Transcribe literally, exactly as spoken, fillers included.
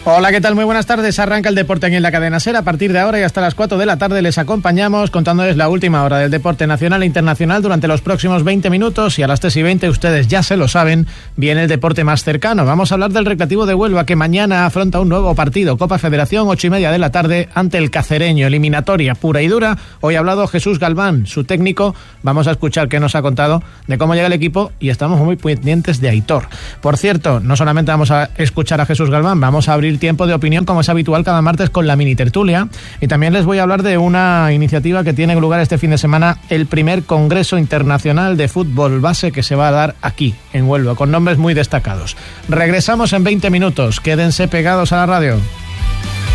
Hola, ¿qué tal? Muy buenas tardes. Arranca el deporte aquí en la cadena SER. A partir de ahora y hasta las cuatro de la tarde les acompañamos contándoles la última hora del deporte nacional e internacional durante los próximos veinte minutos, y a las tres y veinte, ustedes ya se lo saben, viene el deporte más cercano. Vamos a hablar del Recreativo de Huelva, que mañana afronta un nuevo partido, Copa Federación, ocho y media de la tarde, ante el Cacereño, eliminatoria pura y dura. Hoy ha hablado Jesús Galván, su técnico. Vamos a escuchar qué nos ha contado de cómo llega el equipo, y estamos muy pendientes de Aitor. Por cierto, no solamente vamos a escuchar a Jesús Galván, vamos a abrir tiempo de opinión como es habitual cada martes con la mini tertulia, y también les voy a hablar de una iniciativa que tiene lugar este fin de semana, el primer Congreso Internacional de Fútbol Base, que se va a dar aquí en Huelva con nombres muy destacados. Regresamos en veinte minutos, quédense pegados a la radio.